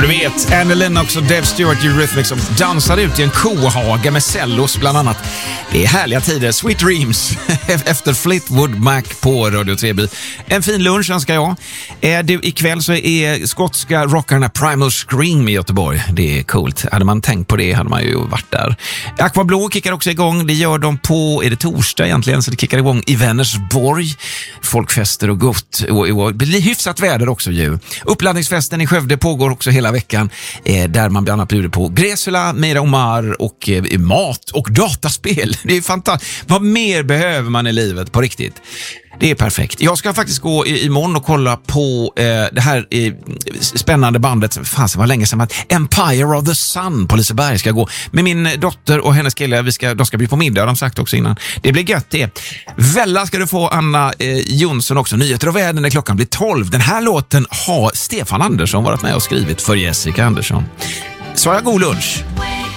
du vet, Annie Lennox och Dave Stewart Eurythmics som dansade ut i en kohage med cellos bland annat. Det är härliga tider, Sweet Dreams efter Fleetwood Mac på Radio 3. En fin lunch önskar jag. Ikväll så är skotska rockarna Primal Scream i Göteborg. Det är coolt. Hade man tänkt på det hade man ju varit där. Aqua Blå kickar också igång. Det gör de på, är det torsdag egentligen, så det kickar igång i Vänersborg. Folkfester och gott. Och det blir hyfsat väder också ju. Uppladdningsfesten i Skövde pågår också hela veckan. Där man bland annat bjuder på Gräsula, Mira Omar och mat och dataspel. Det är fantastiskt. Vad mer behöver man i livet på riktigt? Det är perfekt. Jag ska faktiskt gå imorgon och kolla på det här spännande bandet. Fan, det var länge sedan. Empire of the Sun på Liseberg ska gå. Med min dotter och hennes kille. De ska bli på middag, har de sagt också innan. Det blir gött det. Välla ska du få, Anna Jonsson också. Nyheter och väder när klockan blir 12. Den här låten har Stefan Andersson varit med och skrivit för Jessica Andersson. Så jag god lunch.